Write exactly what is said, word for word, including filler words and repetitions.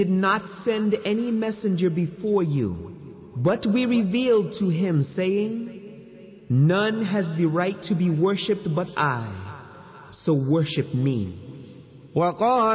did not send any messenger before you, but we revealed to him, saying, none has the right to be worshipped but I, so worship me. وقال